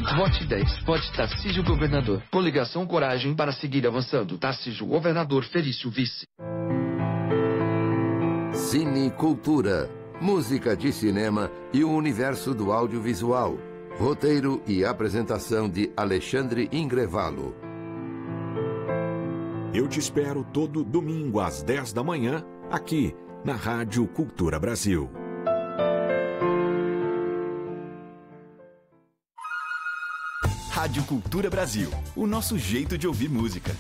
Vote 10. Vote Tarcísio Governador. Coligação Coragem para seguir avançando. Tarcísio Governador, Felício Vice. Cine Cultura. Música de cinema e o universo do audiovisual. Roteiro e apresentação de Alexandre Ingrevalo. Eu te espero todo domingo às 10 da manhã, aqui na Rádio Cultura Brasil. Rádio Cultura Brasil, o nosso jeito de ouvir música.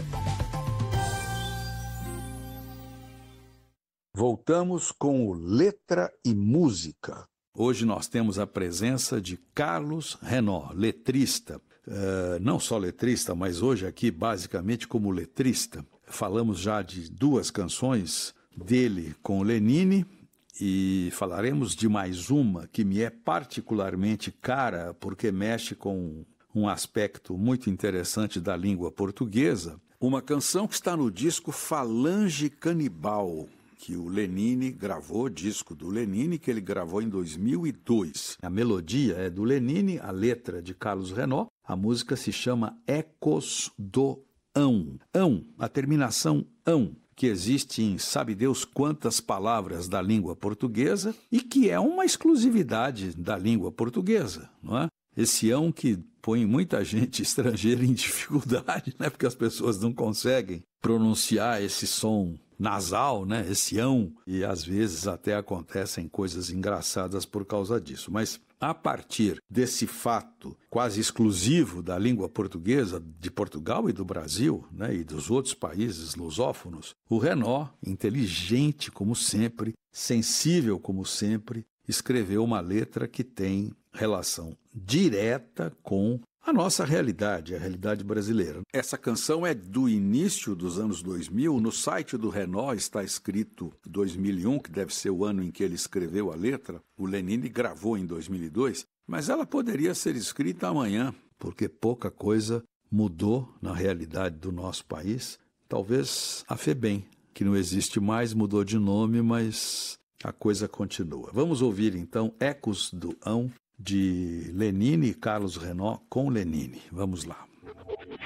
Voltamos com o Letra e Música. Hoje nós temos a presença de Carlos Renaud, letrista. Não só letrista, mas hoje aqui basicamente como letrista. Falamos já de 2 canções dele com o Lenine e falaremos de mais uma que me é particularmente cara porque mexe com um aspecto muito interessante da língua portuguesa. Uma canção que está no disco Falange Canibal, que o Lenine gravou, disco do Lenine, que ele gravou em 2002. A melodia é do Lenine, a letra de Carlos Renaud, a música se chama Ecos do Ão. Ão, a terminação ão, que existe em sabe Deus quantas palavras da língua portuguesa e que é uma exclusividade da língua portuguesa, não é? Esse ão que põe muita gente estrangeira em dificuldade, né? Porque as pessoas não conseguem pronunciar esse som nasal, né? Esse ão, e às vezes até acontecem coisas engraçadas por causa disso. Mas a partir desse fato quase exclusivo da língua portuguesa, de Portugal e do Brasil, né? E dos outros países lusófonos, o Renaud, inteligente como sempre, sensível como sempre, escreveu uma letra que tem relação direta com a nossa realidade, a realidade brasileira. Essa canção é do início dos anos 2000. No site do Renaud está escrito 2001, que deve ser o ano em que ele escreveu a letra. O Lenine gravou em 2002, mas ela poderia ser escrita amanhã, porque pouca coisa mudou na realidade do nosso país. Talvez a FEBEM, que não existe mais, mudou de nome, mas a coisa continua. Vamos ouvir então Ecos do Ão, de Lenine e Carlos Renaud com Lenine. Vamos lá.